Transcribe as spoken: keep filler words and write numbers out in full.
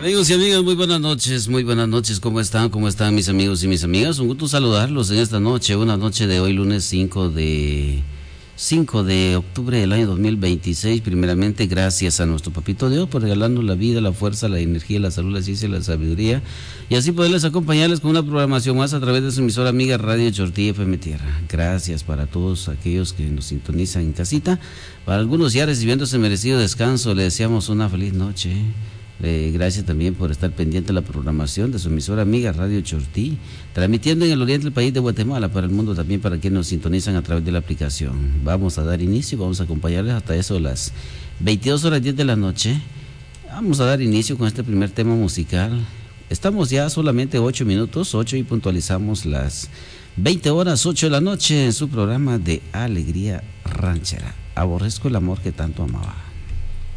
Amigos y amigas, muy buenas noches, muy buenas noches, ¿cómo están? ¿Cómo están mis amigos y mis amigas? Un gusto saludarlos en esta noche, una noche de hoy, lunes cinco de octubre del año dos mil veintiséis. Primeramente, gracias a nuestro Papito Dios por regalarnos la vida, la fuerza, la energía, la salud, la ciencia y la sabiduría, y así poderles acompañarles con una programación más a través de su emisora amiga Radio Chortí F M Tierra. Gracias para todos aquellos que nos sintonizan en casita. Para algunos ya recibiendo ese merecido descanso, les deseamos una feliz noche. Eh, gracias también por estar pendiente de la programación de su emisora amiga Radio Chortí, transmitiendo en el oriente del país de Guatemala, para el mundo también, para quienes nos sintonizan a través de la aplicación. Vamos a dar inicio, vamos a acompañarles hasta eso, las veintidós horas diez de la noche. Vamos a dar inicio con este primer tema musical. Estamos ya solamente ocho minutos, ocho, y puntualizamos las veinte horas, ocho de la noche, en su programa de Alegría Ranchera. Aborrezco el amor que tanto amaba.